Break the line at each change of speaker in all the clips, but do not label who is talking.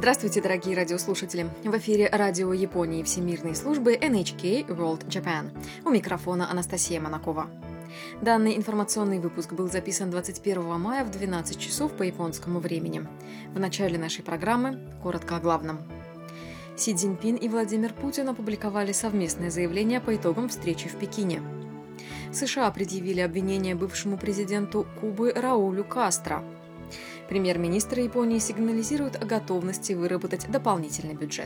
Здравствуйте, дорогие радиослушатели! В эфире радио Японии Всемирной службы NHK World Japan. У микрофона Анастасия Монакова. Данный информационный выпуск был записан 21 мая в 12 часов по японскому времени. В начале нашей программы коротко о главном. Си Цзиньпин и Владимир Путин опубликовали совместное заявление по итогам встречи в Пекине. США предъявили обвинение бывшему президенту Кубы Раулю Кастро. Премьер-министр Японии сигнализирует о готовности выработать дополнительный бюджет.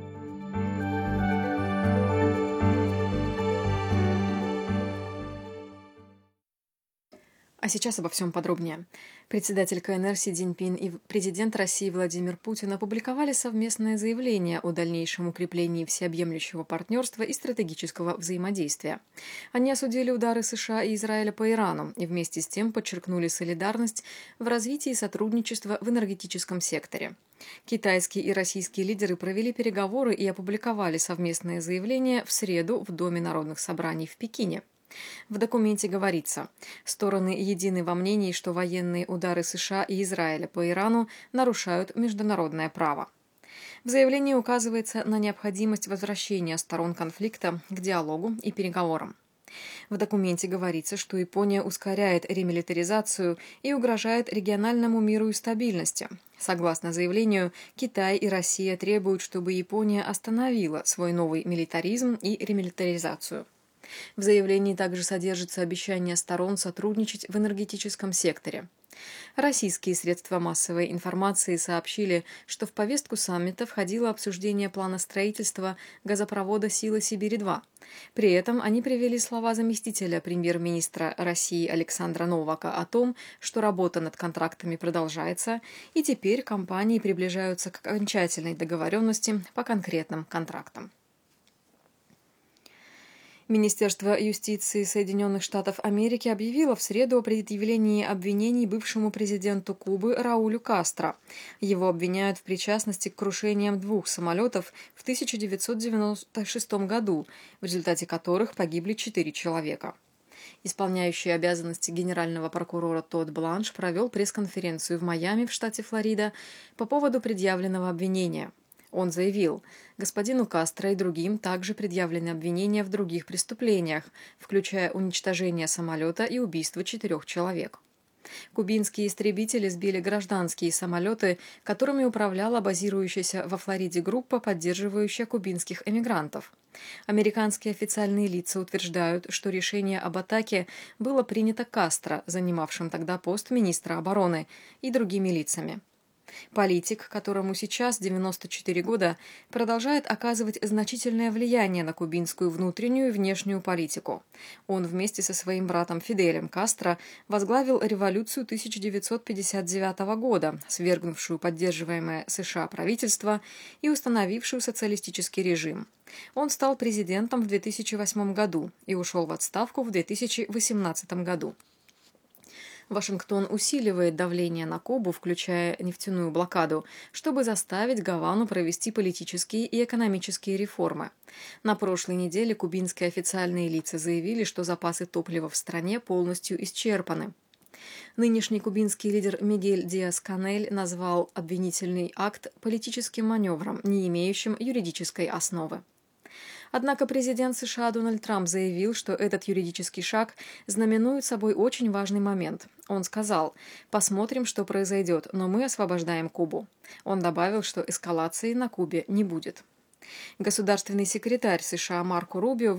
А сейчас обо всем подробнее. Председатель КНР Си Цзиньпин и президент России Владимир Путин опубликовали совместное заявление о дальнейшем укреплении всеобъемлющего партнерства и стратегического взаимодействия. Они осудили удары США и Израиля по Ирану и вместе с тем подчеркнули солидарность в развитии сотрудничества в энергетическом секторе. Китайские и российские лидеры провели переговоры и опубликовали совместное заявление в среду в Доме народных собраний в Пекине. В документе говорится, стороны едины во мнении, что военные удары США и Израиля по Ирану нарушают международное право. В заявлении указывается на необходимость возвращения сторон конфликта к диалогу и переговорам. В документе говорится, что Япония ускоряет ремилитаризацию и угрожает региональному миру и стабильности. Согласно заявлению, Китай и Россия требуют, чтобы Япония остановила свой новый милитаризм и ремилитаризацию. В заявлении также содержится обещание сторон сотрудничать в энергетическом секторе. Российские средства массовой информации сообщили, что в повестку саммита входило обсуждение плана строительства газопровода «Сила Сибири-2». При этом они привели слова заместителя премьер-министра России Александра Новака о том, что работа над контрактами продолжается, и теперь компании приближаются к окончательной договоренности по конкретным контрактам. Министерство юстиции Соединенных Штатов Америки объявило в среду о предъявлении обвинений бывшему президенту Кубы Раулю Кастро. Его обвиняют в причастности к крушениям 2 самолетов в 1996 году, в результате которых погибли 4 человека. Исполняющий обязанности генерального прокурора Тодд Бланш провел пресс-конференцию в Майами в штате Флорида по поводу предъявленного обвинения. Он заявил, господину Кастро и другим также предъявлены обвинения в других преступлениях, включая уничтожение самолета и убийство 4 человек. Кубинские истребители сбили гражданские самолеты, которыми управляла базирующаяся во Флориде группа, поддерживающая кубинских эмигрантов. Американские официальные лица утверждают, что решение об атаке было принято Кастро, занимавшим тогда пост министра обороны, и другими лицами. Политик, которому сейчас 94 года, продолжает оказывать значительное влияние на кубинскую внутреннюю и внешнюю политику. Он вместе со своим братом Фиделем Кастро возглавил революцию 1959 года, свергнувшую поддерживаемое США правительство и установившую социалистический режим. Он стал президентом в 2008 году и ушел в отставку в 2018 году. Вашингтон усиливает давление на Кубу, включая нефтяную блокаду, чтобы заставить Гавану провести политические и экономические реформы. На прошлой неделе кубинские официальные лица заявили, что запасы топлива в стране полностью исчерпаны. Нынешний кубинский лидер Мигель Диас-Канель назвал обвинительный акт политическим маневром, не имеющим юридической основы. Однако президент США Дональд Трамп заявил, что этот юридический шаг знаменует собой очень важный момент. Он сказал: «Посмотрим, что произойдет, но мы освобождаем Кубу». Он добавил, что эскалации на Кубе не будет. Государственный секретарь США Марко Рубио